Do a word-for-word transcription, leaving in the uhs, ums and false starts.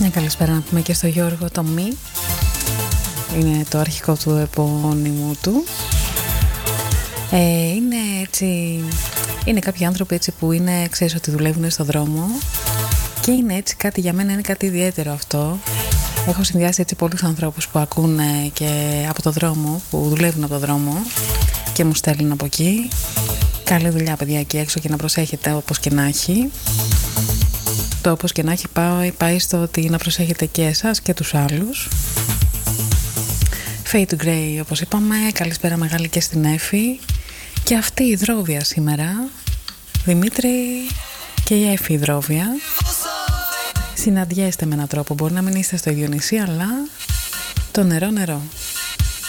Μια καλησπέρα να πούμε και στο Γιώργο το Μη. Είναι το αρχικό του επώνυμου του. ε, Είναι έτσι. Είναι κάποιοι άνθρωποι έτσι που είναι, ξέρεις ότι δουλεύουν στον δρόμο. Και είναι έτσι κάτι, για μένα είναι κάτι ιδιαίτερο αυτό. Έχω συνδυάσει έτσι πολλούς ανθρώπους που ακούνε και από το δρόμο, που δουλεύουν από το δρόμο και μου στέλνουν από εκεί. Καλή δουλειά παιδιά εκεί έξω και να προσέχετε όπως και να έχει. Το όπως και να έχει πάει, πάει στο ότι να προσέχετε και εσάς και τους άλλους. Fade to Grey όπως είπαμε. Καλησπέρα μεγάλη και στην Έφη. Και αυτή η Υδρόβια σήμερα. Δημήτρη και η Έφη Υδρόβια. Συναντιέστε με έναν τρόπο. Μπορεί να μην είστε στο ίδιο νησί, αλλά το νερό νερό.